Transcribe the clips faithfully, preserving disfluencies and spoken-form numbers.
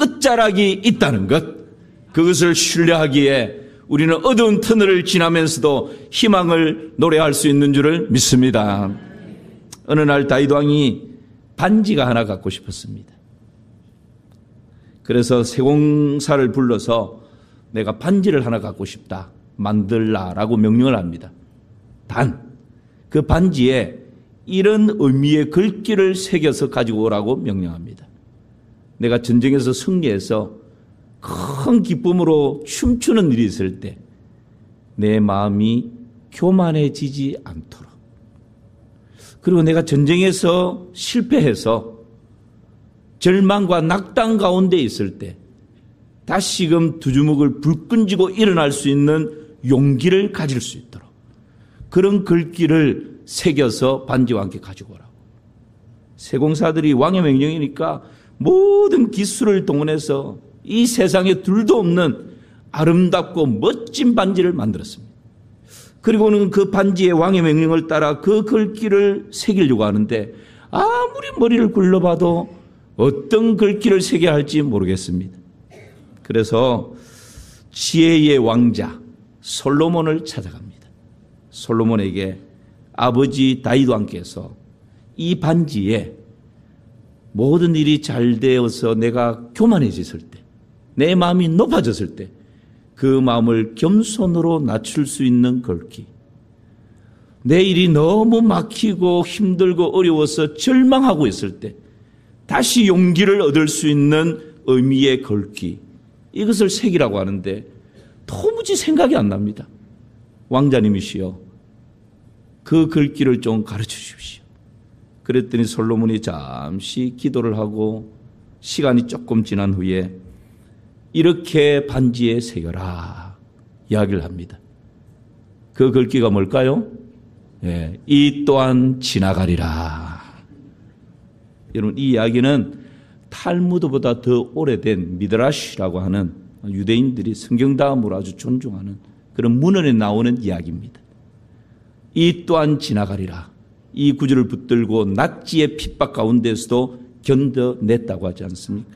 끝자락이 있다는 것, 그것을 신뢰하기에 우리는 어두운 터널을 지나면서도 희망을 노래할 수 있는 줄을 믿습니다. 어느 날 다윗 왕이 반지가 하나 갖고 싶었습니다. 그래서 세공사를 불러서 내가 반지를 하나 갖고 싶다, 만들라라고 명령을 합니다. 단 그 반지에 이런 의미의 글귀를 새겨서 가지고 오라고 명령합니다. 내가 전쟁에서 승리해서 큰 기쁨으로 춤추는 일이 있을 때 내 마음이 교만해지지 않도록, 그리고 내가 전쟁에서 실패해서 절망과 낙담 가운데 있을 때 다시금 두 주먹을 불끈쥐고 일어날 수 있는 용기를 가질 수 있도록 그런 글귀를 새겨서 반지와 함께 가지고 오라고. 세공사들이 왕의 명령이니까 모든 기술을 동원해서 이 세상에 둘도 없는 아름답고 멋진 반지를 만들었습니다. 그리고는 그 반지의 왕의 명령을 따라 그 글귀를 새기려고 하는데 아무리 머리를 굴러봐도 어떤 글귀를 새겨야 할지 모르겠습니다. 그래서 지혜의 왕자 솔로몬을 찾아갑니다. 솔로몬에게 아버지 다윗 왕께서 이 반지에 모든 일이 잘 되어서 내가 교만해졌을 때, 내 마음이 높아졌을 때 그 마음을 겸손으로 낮출 수 있는 글귀, 내 일이 너무 막히고 힘들고 어려워서 절망하고 있을 때 다시 용기를 얻을 수 있는 의미의 글귀, 이것을 새기라고 하는데 도무지 생각이 안 납니다. 왕자님이시여, 그 글귀를 좀 가르쳐 주십시오. 그랬더니 솔로몬이 잠시 기도를 하고 시간이 조금 지난 후에 이렇게 반지에 새겨라 이야기를 합니다. 그 글귀가 뭘까요? 예, 이 또한 지나가리라. 여러분, 이 이야기는 탈무드보다 더 오래된 미드라시라고 하는 유대인들이 성경 다음으로 아주 존중하는 그런 문헌에 나오는 이야기입니다. 이 또한 지나가리라. 이 구절을 붙들고 낙지의 핍박 가운데서도 견뎌냈다고 하지 않습니까?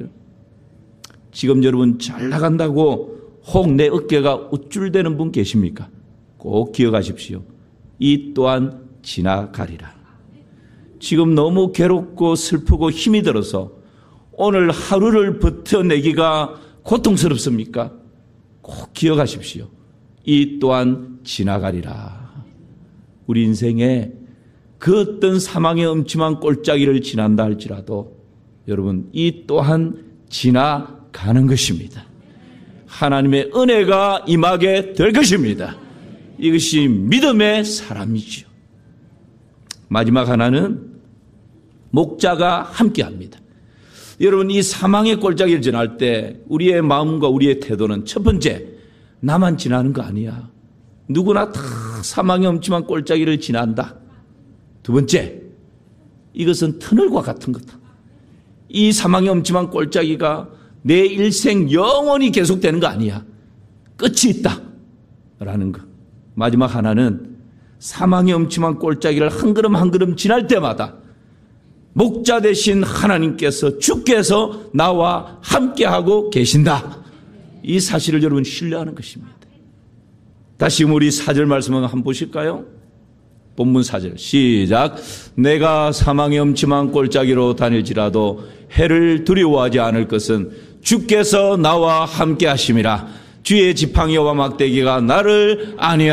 지금 여러분 잘 나간다고 혹 내 어깨가 우쭐대는 분 계십니까? 꼭 기억하십시오. 이 또한 지나가리라. 지금 너무 괴롭고 슬프고 힘이 들어서 오늘 하루를 버텨내기가 고통스럽습니까? 꼭 기억하십시오. 이 또한 지나가리라. 우리 인생에 그 어떤 사망의 음침한 꼴짜기를 지난다 할지라도 여러분, 이 또한 지나가는 것입니다. 하나님의 은혜가 임하게 될 것입니다. 이것이 믿음의 사람이지요. 마지막 하나는 목자가 함께합니다. 여러분, 이 사망의 꼴짜기를 지날 때 우리의 마음과 우리의 태도는 첫 번째, 나만 지나는 거 아니야. 누구나 다 사망의 엄침한 꼴짜기를 지난다. 두 번째, 이것은 터널과 같은 거다. 이 사망의 엄침한 꼴짜기가 내 일생 영원히 계속되는 거 아니야. 끝이 있다 라는 것. 마지막 하나는 사망의 엄침한 꼴짜기를 한 걸음 한 걸음 지날 때마다 목자 되신 하나님께서, 주께서 나와 함께하고 계신다. 이 사실을 여러분 신뢰하는 것입니다. 다시 우리 사 절 말씀을 한번 보실까요? 본문 사 절 시작. 내가 사망의 엄침한 꼴짜기로 다닐지라도 해를 두려워하지 않을 것은 주께서 나와 함께 하심이라. 주의 지팡이와 막대기가 나를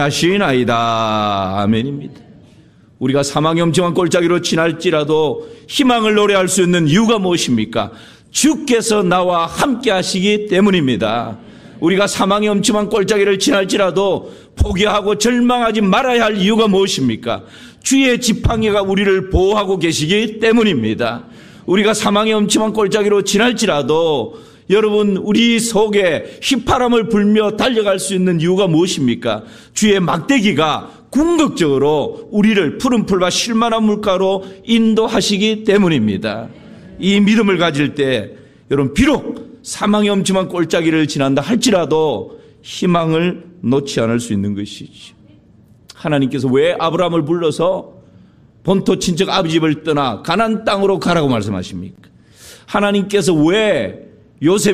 안위하시나이다. 아멘입니다. 우리가 사망의 엄침한 꼴짜기로 지날지라도 희망을 노래할 수 있는 이유가 무엇입니까? 주께서 나와 함께 하시기 때문입니다. 우리가 사망의 엄침한 꼴짜기를 지날지라도 포기하고 절망하지 말아야 할 이유가 무엇입니까? 주의 지팡이가 우리를 보호하고 계시기 때문입니다. 우리가 사망의 엄침한 꼴짜기로 지날지라도 여러분, 우리 속에 휘파람을 불며 달려갈 수 있는 이유가 무엇입니까? 주의 막대기가 궁극적으로 우리를 푸른 풀과 실만한 물가로 인도하시기 때문입니다. 이 믿음을 가질 때 여러분, 비록 사망의 엄침한 꼴짜기를 지난다 할지라도 희망을 놓지 않을 수 있는 것이죠. 하나님께서 왜 아브라함을 불러서 본토 친척 아버지 집을 떠나 가나안 땅으로 가라고 말씀하십니까? 하나님께서 왜 요셉